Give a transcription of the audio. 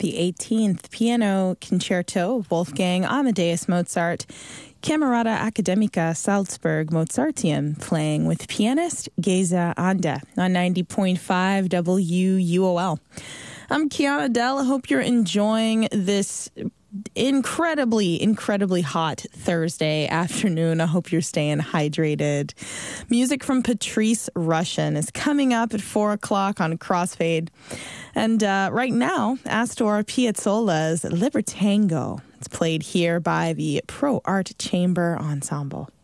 the 18th Piano Concerto of Wolfgang Amadeus Mozart, Camerata Academica Salzburg Mozarteum, playing with pianist Geza Anda on 90.5 WUOL. I'm Kiana Dell. I hope you're enjoying this incredibly hot Thursday afternoon. I hope you're staying hydrated. Music from Patrice Rushen is coming up at 4 o'clock on Crossfade. And right now, Astor Piazzolla's Libertango. It's played here by the Pro Art Chamber Ensemble.